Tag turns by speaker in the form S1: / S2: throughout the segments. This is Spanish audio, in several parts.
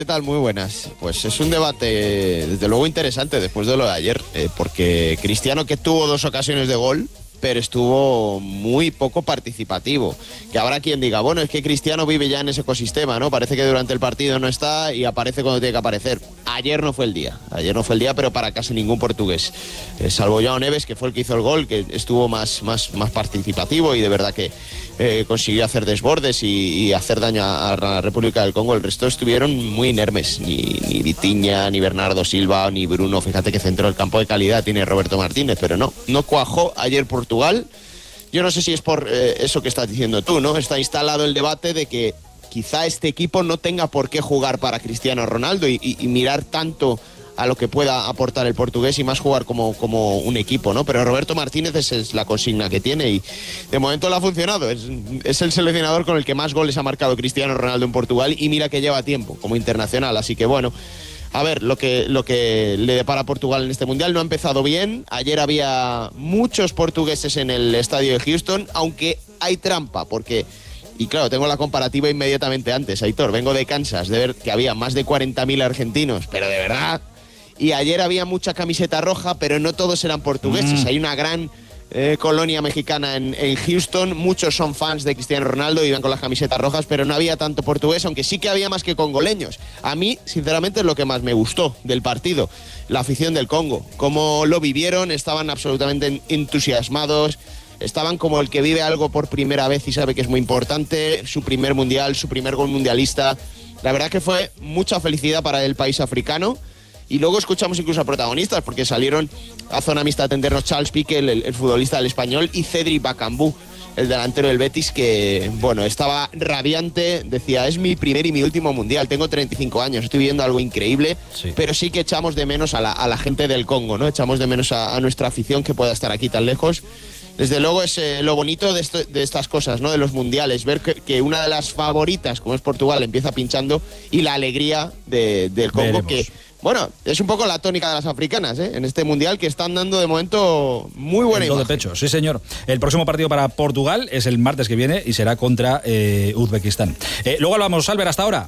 S1: ¿Qué tal? Muy buenas. Pues es un debate, desde luego, interesante después de lo de ayer, porque Cristiano, que tuvo 2 ocasiones de gol, pero estuvo muy poco participativo. Que habrá quien diga, bueno, es que Cristiano vive ya en ese ecosistema, ¿no? Parece que durante el partido no está y aparece cuando tiene que aparecer. Ayer no fue el día, pero para casi ningún portugués. Salvo João Neves, que fue el que hizo el gol, que estuvo más participativo y de verdad que consiguió hacer desbordes y hacer daño a la República del Congo. El resto estuvieron muy inermes. Ni Vitinha, ni Bernardo Silva, ni Bruno. Fíjate que centro del campo de calidad tiene Roberto Martínez, pero no cuajó ayer Portugal. Yo no sé si es por eso que estás diciendo tú, ¿no? Está instalado el debate de que quizá este equipo no tenga por qué jugar para Cristiano Ronaldo y mirar tanto a lo que pueda aportar el portugués y más jugar como un equipo, ¿no? Pero Roberto Martínez es la consigna que tiene y de momento le ha funcionado. Es el seleccionador con el que más goles ha marcado Cristiano Ronaldo en Portugal y mira que lleva tiempo como internacional, así que bueno, a ver lo que le depara a Portugal en este Mundial. No ha empezado bien. Ayer había muchos portugueses en el estadio de Houston, aunque hay trampa, porque... Y claro, tengo la comparativa inmediatamente antes, Aitor. Vengo de Kansas, de ver que había más de 40.000 argentinos, pero de verdad. Y ayer había mucha camiseta roja, pero no todos eran portugueses. Hay una gran colonia mexicana en Houston. Muchos son fans de Cristiano Ronaldo y iban con las camisetas rojas, pero no había tanto portugués, aunque sí que había más que congoleños. A mí, sinceramente, es lo que más me gustó del partido. La afición del Congo. Cómo lo vivieron, estaban absolutamente entusiasmados. Estaban como el que vive algo por primera vez y sabe que es muy importante, su primer mundial, su primer gol mundialista. La verdad que fue mucha felicidad para el país africano. Y luego escuchamos incluso a protagonistas, porque salieron a zona mixta a atendernos Charles Piqué, el futbolista del Español, y Cédric Bakambu, el delantero del Betis, que, bueno, estaba radiante. Decía, es mi primer y mi último mundial, tengo 35 años, estoy viviendo algo increíble, sí. Pero sí que echamos de menos a la gente del Congo, ¿no? Echamos de menos a nuestra afición que pueda estar aquí tan lejos. Desde luego es lo bonito de estas cosas, ¿no? De los mundiales, ver que una de las favoritas, como es Portugal, empieza pinchando, y la alegría del Congo. Veremos. Que, bueno, es un poco la tónica de las africanas, en este mundial, que están dando de momento muy buena imagen.
S2: De pecho, sí señor. El próximo partido para Portugal es el martes que viene y será contra Uzbekistán. Luego hablamos, Albert, hasta ahora.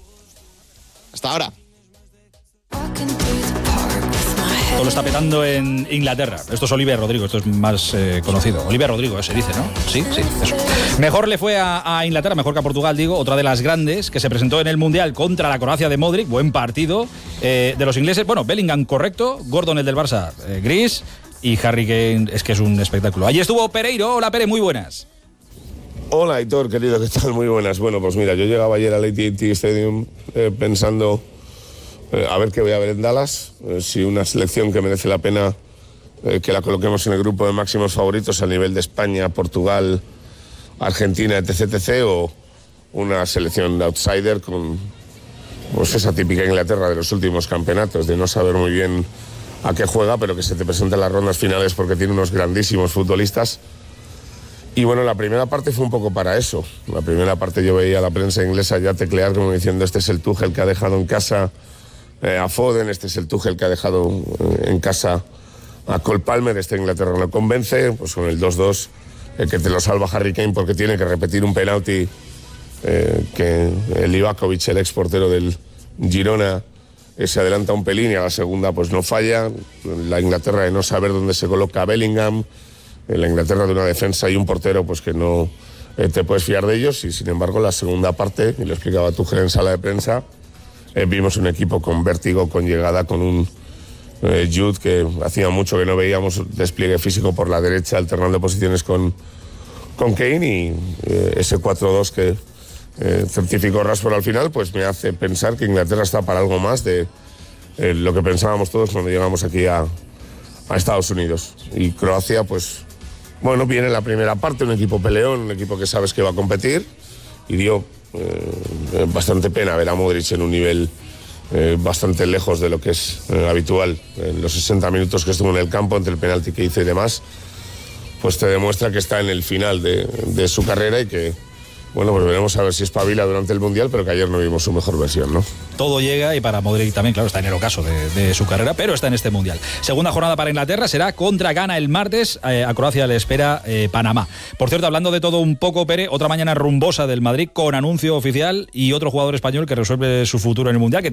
S1: Hasta ahora.
S2: Todo lo está petando en Inglaterra. Esto es Olivia Rodrigo, esto es más conocido. Olivia Rodrigo, se dice, ¿no? Sí, eso. Mejor le fue a Inglaterra, mejor que a Portugal, digo. Otra de las grandes que se presentó en el Mundial contra la Croacia de Modric. Buen partido de los ingleses. Bueno, Bellingham correcto, Gordon el del Barça gris y Harry Kane es que es un espectáculo. Allí estuvo Pereiro. Hola, Pere, muy buenas.
S3: Hola, Aitor, querido, ¿qué tal? Muy buenas. Bueno, pues mira, yo llegaba ayer al AT&T Stadium pensando... a ver qué voy a ver en Dallas, si una selección que merece la pena que la coloquemos en el grupo de máximos favoritos a nivel de España, Portugal, Argentina, etc., o una selección de outsider con pues esa típica Inglaterra de los últimos campeonatos, de no saber muy bien a qué juega, pero que se te presenta en las rondas finales porque tiene unos grandísimos futbolistas. Y bueno, la primera parte fue un poco para eso. La primera parte yo veía a la prensa inglesa ya teclear como diciendo, este es el Tuchel que ha dejado en casa a Foden, este es el Tuchel que ha dejado en casa a Cole Palmer, Inglaterra no convence, pues con el 2-2 que te lo salva Harry Kane porque tiene que repetir un penalti que el Livakovic, el ex portero del Girona, se adelanta un pelín y a la segunda pues no falla. La Inglaterra de no saber dónde se coloca Bellingham, la Inglaterra de una defensa y un portero pues que no te puedes fiar de ellos, y sin embargo la segunda parte, y lo explicaba Tuchel en sala de prensa, vimos un equipo con vértigo, con llegada, con un Jude que hacía mucho que no veíamos despliegue físico por la derecha, alternando posiciones con Kane, y ese 4-2 que certificó Rashford al final, pues me hace pensar que Inglaterra está para algo más de lo que pensábamos todos cuando llegamos aquí a Estados Unidos. Y Croacia, pues bueno, viene la primera parte, un equipo peleón, un equipo que sabes que va a competir, y dio bastante pena ver a Modric en un nivel bastante lejos de lo que es habitual. En los 60 minutos que estuvo en el campo, entre el penalti que hizo y demás, pues te demuestra que está en el final de su carrera y que, bueno, pues veremos a ver si espabila durante el Mundial, pero que ayer no vimos su mejor versión, ¿no?
S2: Todo llega, y para Modric también, claro, está en el ocaso de su carrera, pero está en este Mundial. Segunda jornada para Inglaterra, será contra Ghana el martes, a Croacia le espera Panamá. Por cierto, hablando de todo un poco, Pere, otra mañana rumbosa del Madrid con anuncio oficial y otro jugador español que resuelve su futuro en el Mundial, que